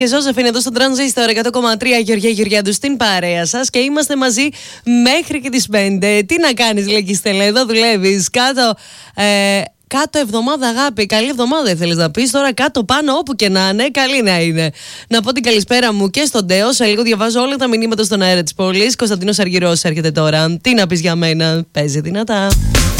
Και Ζώσεφ είναι εδώ στο Τρανζίστορ 100,3. Γεωργία Γεωργιάδου στην παρέα σας και είμαστε μαζί μέχρι και τις 5. Τι να κάνεις, λέγει Στέλλα, εδώ δουλεύεις κάτω εβδομάδα, αγάπη. Καλή εβδομάδα θέλεις να πεις. Τώρα κάτω, πάνω, όπου και να είναι, καλή να είναι. Να πω την καλησπέρα μου και στον Τέο. Σε λίγο διαβάζω όλα τα μηνύματα στον αέρα της πόλης. Κωνσταντίνος Αργυρός έρχεται τώρα. Τι να πεις για μένα, παίζει δυνατά.